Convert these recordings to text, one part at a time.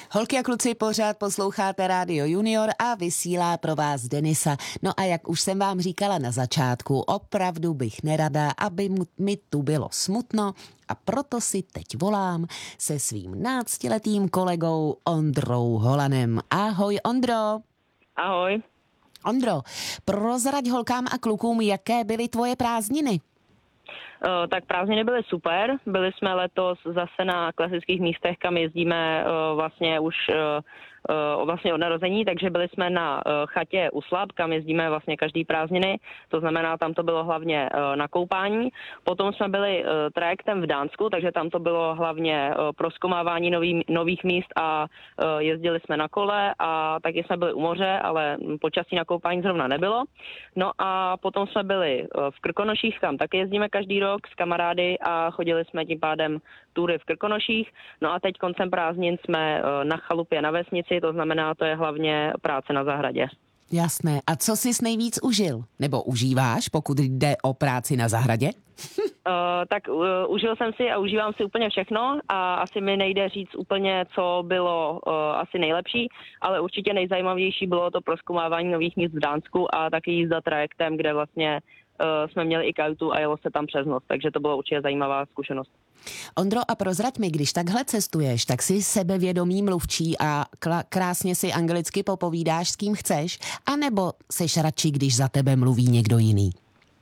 Holky a kluci, pořád posloucháte Rádio Junior a vysílá pro vás Denisa. No a jak už jsem vám říkala na začátku, opravdu bych nerada, aby mi tu bylo smutno, a proto si teď volám se svým náctiletým kolegou Ondrou Holanem. Ahoj, Ondro. Ahoj. Ondro, prozrať holkám a klukům, jaké byly tvoje prázdniny. Tak prázdniny byly super. Byli jsme letos zase na klasických místech, kam jezdíme vlastně už vlastně od narození, takže byli jsme na chatě u Slab, kam jezdíme vlastně každý prázdniny, to znamená, tam to bylo hlavně na koupání. Potom jsme byli trajektem v Dánsku, takže tam to bylo hlavně prozkoumávání nových míst a jezdili jsme na kole a taky jsme byli u moře, ale počasí na koupání zrovna nebylo. No a potom jsme byli v Krkonoších, kam taky jezdíme každý rok s kamarády a chodili jsme tím pádem tury v Krkonoších. No a teď koncem prázdnin jsme na chalupě na vesnici, to znamená, to je hlavně práce na zahradě. Jasné. A co jsi nejvíc užil? Nebo užíváš, pokud jde o práci na zahradě? Tak užil jsem si a užívám si úplně všechno a asi mi nejde říct úplně, co bylo asi nejlepší, ale určitě nejzajímavější bylo to prozkoumávání nových míst v Dánsku a taky jízda trajektem, kde vlastně jsme měli i kajutu a jelo se tam přes noc, takže to bylo určitě zajímavá zkušenost. Ondro, a prozrať mi, když takhle cestuješ, tak jsi sebevědomý mluvčí a krásně si anglicky popovídáš s kým chceš, anebo seš radši, když za tebe mluví někdo jiný?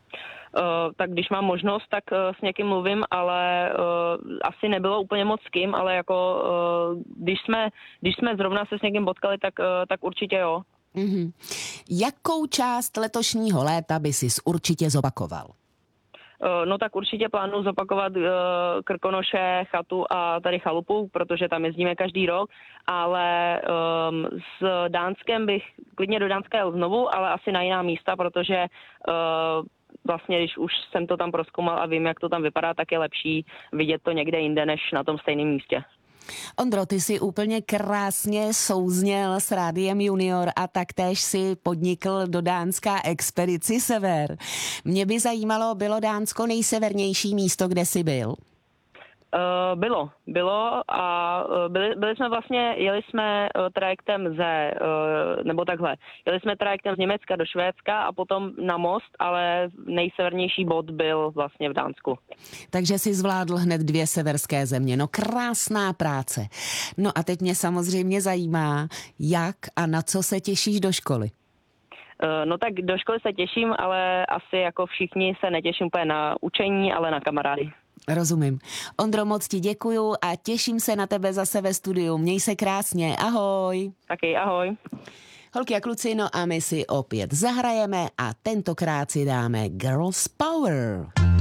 Tak když mám možnost, tak s někým mluvím, ale asi nebylo úplně moc s kým, ale jako když jsme zrovna se s někým potkali, tak určitě jo. Mm-hmm. Jakou část letošního léta by sis určitě zopakoval? No tak určitě plánuji zopakovat Krkonoše, chatu a tady chalupu, protože tam jezdíme každý rok, ale s Dánskem bych klidně do Dánska jel znovu, ale asi na jiná místa, protože vlastně, když už jsem to tam prozkoumal a vím, jak to tam vypadá, tak je lepší vidět to někde jinde, než na tom stejném místě. Ondro, ty jsi úplně krásně souzněl s Rádiem Junior a taktéž si podnikl do Dánska expedici Sever. Mě by zajímalo, bylo Dánsko nejsevernější místo, kde jsi byl? Bylo a byli jsme vlastně, jeli jsme trajektem jeli jsme trajektem z Německa do Švédska a potom na most, ale nejsevernější bod byl vlastně v Dánsku. Takže si zvládl hned 2 severské země, no krásná práce. No a teď mě samozřejmě zajímá, jak a na co se těšíš do školy? No tak do školy se těším, ale asi jako všichni se netěším úplně na učení, ale na kamarády. Rozumím. Ondro, moc ti děkuju a těším se na tebe zase ve studiu. Měj se krásně. Ahoj. Taky ahoj. Holky a kluci, no a my si opět zahrajeme a tentokrát si dáme Girls Power.